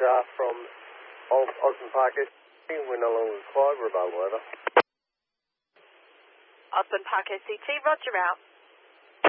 from Osborne Park. We're no longer required. We're about weather. Osborne Park SCT, roger out.